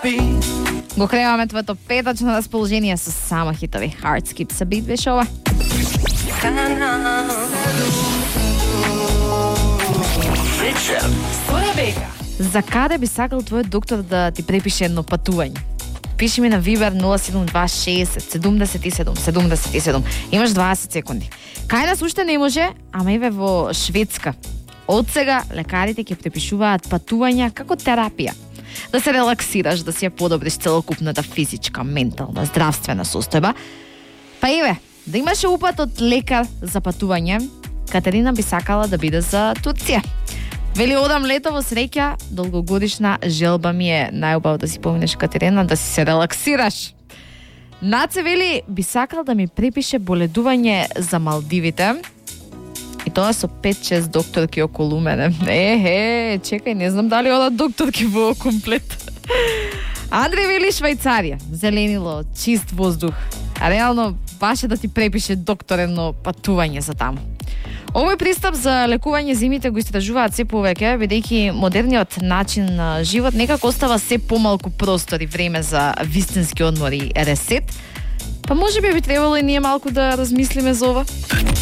Го креваме твоето петачно расположение со само хитови. Heart Skips a Beat беше ова. За каде би сакал твојот доктор да ти препише едно патување? Пиши ми на Viber 07260 77 77. Имаш 20 секунди. Кај нас уште не може, ама еве во Шведска. Од сега лекарите ќе препишуваат патувања како терапија. Да се релаксираш, да си ја подобриш целокупната физичка, ментална, здравствена состојба. Па еве, да имаше упат од лекар за патување, Катерина би сакала да биде за Турција. Вели, одам лето во среќа, долгогодишна желба ми е најубаво да си поминеш, Катерина, да си се релаксираш. Наце вели, би сакал да ми препише боледување за Малдивите. И тоа со 5-6 докторки околу мене. Чекај, не знам дали одат докторки во комплет. Андре вели, Швајцарија, зеленило, чист воздух. А реално баше да ти препише докторено патување за таму. Овој пристап за лекување зимите го истражуваат се повеќе, бидејќи модерниот начин на живот некако остава се помалку простор и време за вистински одмор и ресет. Па може би требало и ние малку да размислиме за ова.